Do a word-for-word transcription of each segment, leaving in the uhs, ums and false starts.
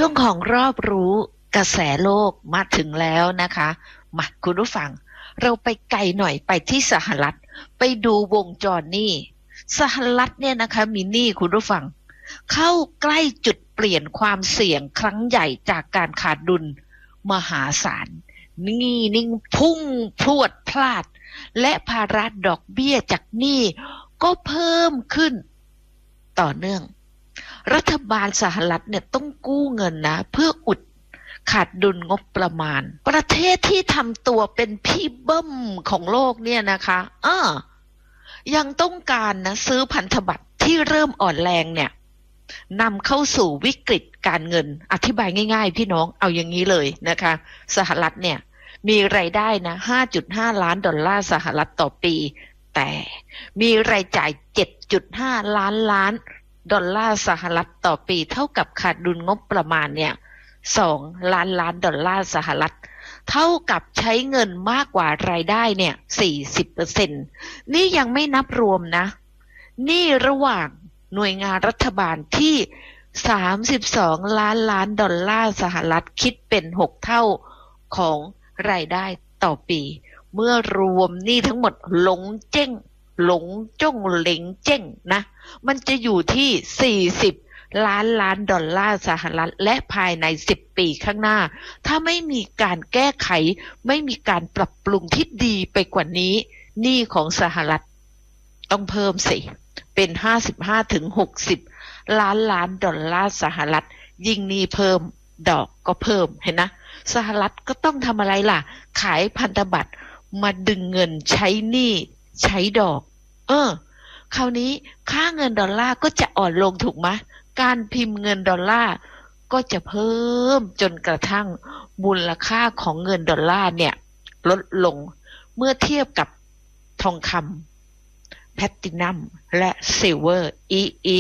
ช่วงของรอบรู้กระแสโลกมาถึงแล้วนะคะมาคุณผู้ฟังเราไปไกลหน่อยไปที่สหรัฐไปดูวงจรหนี้สหรัฐเนี่ยนะคะมีหนี้คุณผู้ฟังเข้าใกล้จุดเปลี่ยนความเสี่ยงครั้งใหญ่จากการขาดดุลมหาศาลหนี้นิ่งพุ่งพรวดพลาดและภาระดอกเบี้ยจากหนี้ก็เพิ่มขึ้นต่อเนื่องรัฐบาลสหรัฐเนี่ยต้องกู้เงินนะเพื่ออุดขาดดุลงบประมาณประเทศที่ทำตัวเป็นพี่เบิ้มของโลกเนี่ยนะคะเออยังต้องการนะซื้อพันธบัตรที่เริ่มอ่อนแรงเนี่ยนำเข้าสู่วิกฤตการเงินอธิบายง่ายๆพี่น้องเอาอย่างนี้เลยนะคะสหรัฐเนี่ยมีรายได้นะ ห้าจุดห้า ล้านดอลลาร์สหรัฐต่อปีแต่มีรายจ่าย เจ็ดจุดห้า ล้านล้านดอลลาร์สหรัฐต่อปีเท่ากับขาดดุลงบประมาณเนี่ยสองล้านล้านดอลลาร์สหรัฐเท่ากับใช้เงินมากกว่ารายได้เนี่ย สี่สิบเปอร์เซ็นต์ นี่ยังไม่นับรวมนะนี่ระหว่างหน่วยงานรัฐบาลที่สามสิบสองล้านล้านดอลลาร์สหรัฐคิดเป็นหกเท่าของรายได้ต่อปีเมื่อรวมนี่ทั้งหมดหลงเจ้งหลงจ้งเหลงเจ้งนะมันจะอยู่ที่สี่สิบล้านล้านดอลลาร์สหรัฐและภายในสิบปีข้างหน้าถ้าไม่มีการแก้ไขไม่มีการปรับปรุงที่ดีไปกว่านี้หนี้ของสหรัฐต้องเพิ่มสิเป็นห้าสิบห้าถึงหกสิบล้านล้านดอลลาร์สหรัฐยิ่งหนี้เพิ่มดอกก็เพิ่มเห็นนะสหรัฐก็ต้องทำอะไรล่ะขายพันธบัตรมาดึงเงินใช้หนี้ใช้ดอกเออคราวนี้ค่าเงินดอลลาร์ก็จะอ่อนลงถูกไหมการพิมพ์เงินดอลลาร์ก็จะเพิ่มจนกระทั่งมูลค่าของเงินดอลลาร์เนี่ยลดลงเมื่อเทียบกับทองคำแพลตินัมและซิลเวอร์อีอี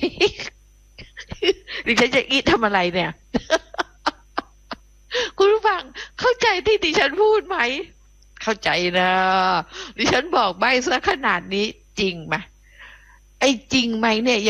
ดิฉันจะอีทำอะไรเนี่ย คุณผู้ฟังเข้าใจที่ดิฉันพูดไหมเข้าใจนะดิฉันบอกใบ้ซะขนาดนี้จริงไหมไอ้จริงไหมเนี่ย